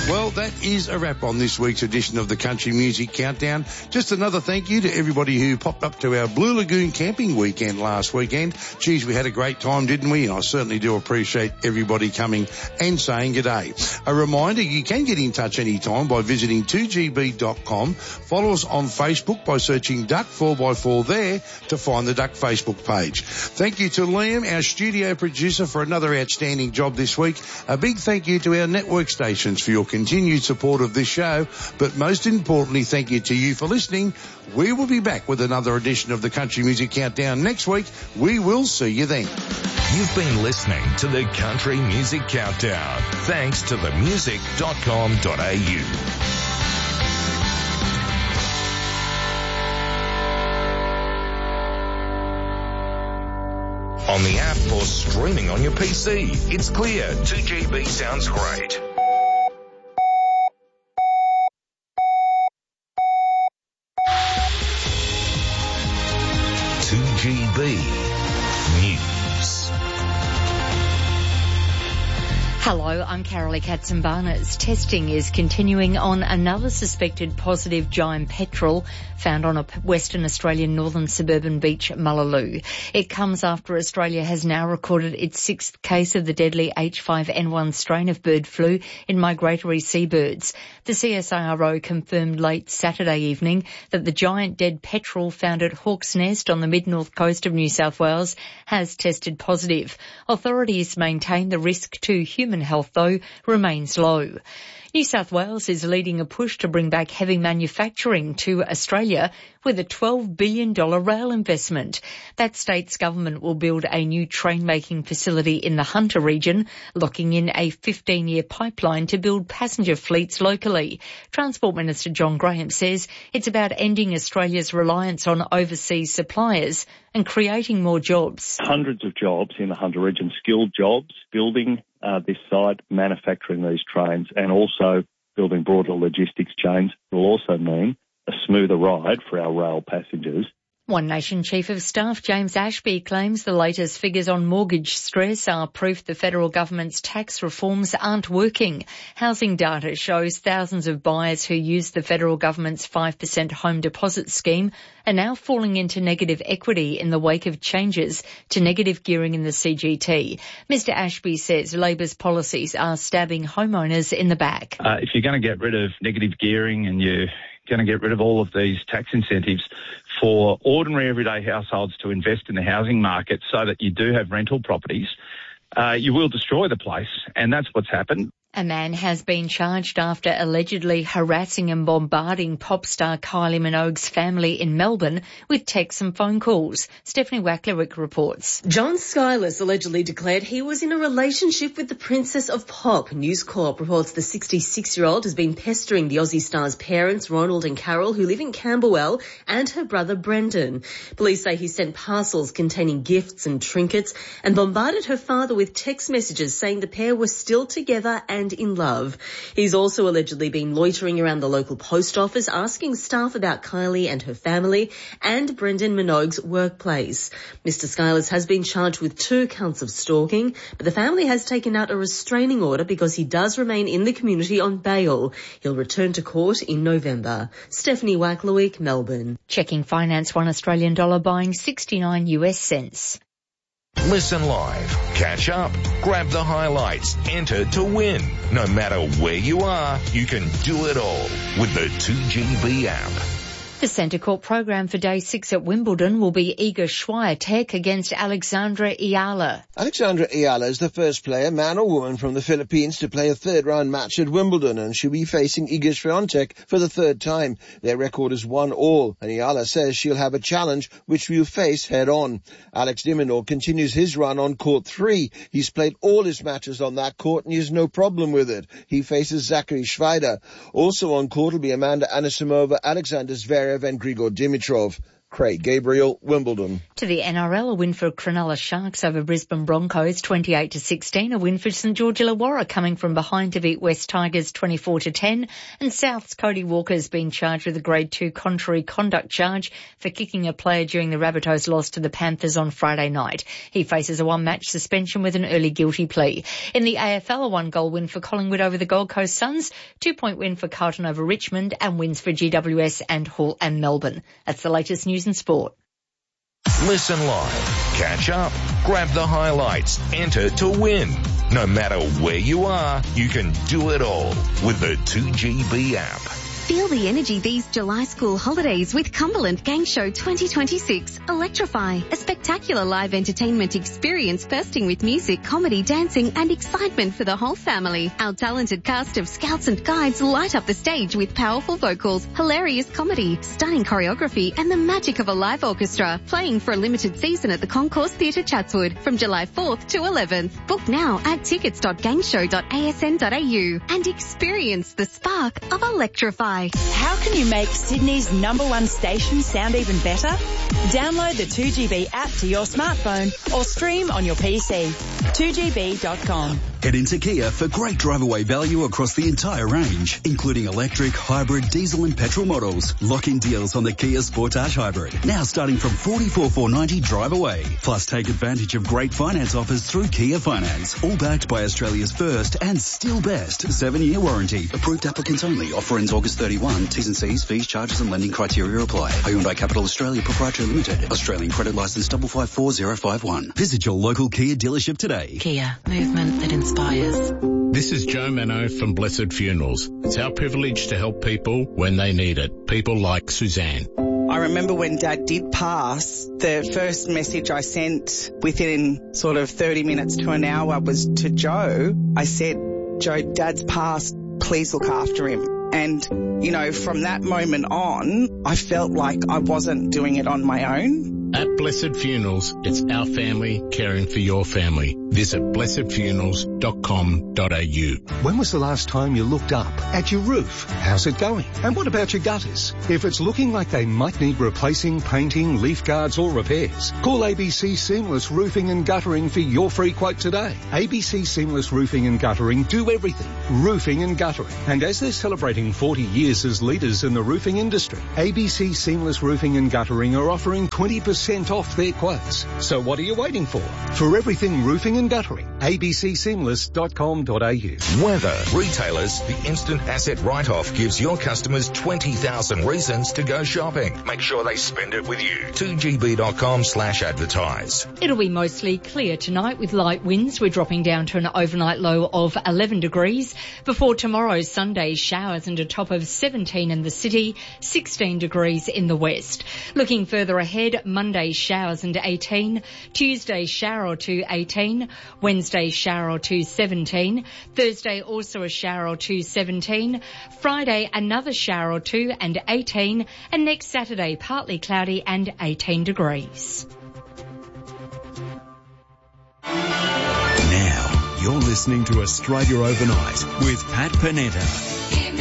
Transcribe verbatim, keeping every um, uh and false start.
Well, that is a wrap on this week's edition of the Country Music Countdown. Just another thank you to everybody who popped up to our Blue Lagoon camping weekend last weekend. Geez, we had a great time, didn't we? And I certainly do appreciate everybody coming and saying good day. A reminder, you can get in touch anytime by visiting two G B dot com. Follow us on Facebook by searching Duck four by four there to find the Duck Facebook page. Thank you to Liam, our studio producer, for another outstanding job this week. A big thank you to our network stations for your continued support of this show, but most importantly, thank you to you for listening. We will be back with another edition of the Country Music Countdown next week. We will see you then. You've been listening to the Country Music Countdown, thanks to the music dot com dot a u. On the app or streaming on your P C, it's clear. two G B sounds great. two G B News. Hello, I'm Carolee Katzenbarnes. Testing is continuing on another suspected positive giant petrel found on a Western Australian northern suburban beach, Mullaloo. It comes after Australia has now recorded its sixth case of the deadly H five N one strain of bird flu in migratory seabirds. The C S I R O confirmed late Saturday evening that the giant dead petrel found at Hawk's Nest on the mid-north coast of New South Wales has tested positive. Authorities maintain the risk to human health, though, remains low. New South Wales is leading a push to bring back heavy manufacturing to Australia with a twelve billion dollars rail investment. That state's government will build a new train-making facility in the Hunter region, locking in a fifteen-year pipeline to build passenger fleets locally. Transport Minister John Graham says it's about ending Australia's reliance on overseas suppliers and creating more jobs. Hundreds of jobs in the Hunter region, skilled jobs, building uh, this site, manufacturing these trains, and also building broader logistics chains will also mean a smoother ride for our rail passengers. One Nation Chief of Staff James Ashby claims the latest figures on mortgage stress are proof the federal government's tax reforms aren't working. Housing data shows thousands of buyers who use the federal government's five percent home deposit scheme are now falling into negative equity in the wake of changes to negative gearing in the C G T. Mister Ashby says Labor's policies are stabbing homeowners in the back. Uh, if you're going to get rid of negative gearing and you're going to get rid of all of these tax incentives for ordinary everyday households to invest in the housing market so that you do have rental properties, uh, you will destroy the place, and that's what's happened. A man has been charged after allegedly harassing and bombarding pop star Kylie Minogue's family in Melbourne with texts and phone calls. Stephanie Wacklerwick reports. John Skylas allegedly declared he was in a relationship with the Princess of Pop. News Corp reports the sixty-six-year-old has been pestering the Aussie star's parents, Ronald and Carol, who live in Camberwell, and her brother Brendan. Police say he sent parcels containing gifts and trinkets and bombarded her father with text messages saying the pair were still together and And in love. He's also allegedly been loitering around the local post office asking staff about Kylie and her family and Brendan Minogue's workplace. Mister Skylas has been charged with two counts of stalking, but the family has taken out a restraining order because he does remain in the community on bail. He'll return to court in November. Stephanie Wacklerwick, Melbourne. Checking finance, one Australian dollar buying sixty-nine US cents. Listen live, catch up, grab the highlights, enter to win. No matter where you are, you can do it all with the two G B app. The Centre Court program for day six at Wimbledon will be Iga Swiatek against Alexandra Ayala. Alexandra Ayala is the first player, man or woman, from the Philippines to play a third-round match at Wimbledon, and she'll be facing Iga Swiatek for the third time. Their record is one all, and Ayala says she'll have a challenge which we'll face head-on. Alex de Minaur continues his run on court three. He's played all his matches on that court, and he has no problem with it. He faces Zachary Schweider. Also on court will be Amanda Anisimova, Alexander Zverev, and Grigor Dimitrov. Craig Gabriel, Wimbledon. To the N R L, a win for Cronulla Sharks over Brisbane Broncos, twenty-eight to sixteen. A win for St George Illawarra coming from behind to beat West Tigers twenty-four to ten. And South's Cody Walker has been charged with a grade two contrary conduct charge for kicking a player during the Rabbitohs' loss to the Panthers on Friday night. He faces a one-match suspension with an early guilty plea. In the A F L, a one-goal win for Collingwood over the Gold Coast Suns, two-point win for Carlton over Richmond, and wins for G W S and Hull and Melbourne. That's the latest news and sport. Listen live, catch up, grab the highlights, enter to win. No matter where you are, you can do it all with the two G B app. Feel the energy these July school holidays with Cumberland Gang Show twenty twenty-six. Electrify, a spectacular live entertainment experience bursting with music, comedy, dancing and excitement for the whole family. Our talented cast of scouts and guides light up the stage with powerful vocals, hilarious comedy, stunning choreography and the magic of a live orchestra. Playing for a limited season at the Concourse Theatre Chatswood from July fourth to eleventh. Book now at tickets dot gangshow dot a s n dot a u and experience the spark of Electrify. How can you make Sydney's number one station sound even better? Download the two G B app to your smartphone or stream on your P C. two G B dot com. Head into Kia for great drive-away value across the entire range, including electric, hybrid, diesel and petrol models. Lock-in deals on the Kia Sportage Hybrid, now starting from forty-four thousand four hundred ninety dollars drive away. Plus take advantage of great finance offers through Kia Finance, all backed by Australia's first and still best seven-year warranty. Approved applicants only. Offer ends August thirty-first. T's and C's, fees, charges and lending criteria apply. Hyundai Capital Australia Proprietary Limited. Australian credit licence five five four zero five one. Visit your local Kia dealership today. Kia, movement that inspires. This is Joe Mano from Blessed Funerals. It's our privilege to help people when they need it. People like Suzanne. I remember when Dad did pass, the first message I sent within sort of thirty minutes to an hour was to Joe. I said, Joe, Dad's passed. Please look after him. And, you know, from that moment on, I felt like I wasn't doing it on my own. At Blessed Funerals, it's our family caring for your family. Visit blessed funerals dot com dot a u. When was the last time you looked up at your roof? How's it going? And what about your gutters? If it's looking like they might need replacing, painting, leaf guards or repairs, call A B C Seamless Roofing and Guttering for your free quote today. A B C Seamless Roofing and Guttering do everything. Roofing and guttering. And as they're celebrating forty years as leaders in the roofing industry, A B C Seamless Roofing and Guttering are offering twenty percent off their quotes. So what are you waiting for? For everything roofing and guttering, a b c seamless dot com dot a u. Weather. Retailers, the instant asset write-off gives your customers twenty thousand reasons to go shopping. Make sure they spend it with you. two g b dot com slash advertise. It'll be mostly clear tonight with light winds. We're dropping down to an overnight low of eleven degrees. Before tomorrow's Sunday, showers and a top of seventeen in the city, sixteen degrees in the west. Looking further ahead, Monday showers and eighteen, Tuesday shower or two, eighteen, Wednesday shower or two, seventeen, Thursday also a shower or two, seventeen, Friday another shower or two and eighteen, and next Saturday partly cloudy and eighteen degrees. Now you're listening to Australia Overnight with Pat Panetta.